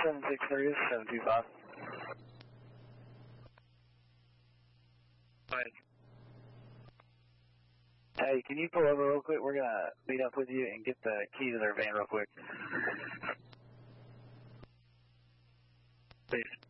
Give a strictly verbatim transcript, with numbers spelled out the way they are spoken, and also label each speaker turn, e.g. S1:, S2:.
S1: seven six three, seven two five.
S2: Right.
S1: Hey, can you pull over real quick? We're going to meet up with you and get the key to their van real quick.
S2: Please.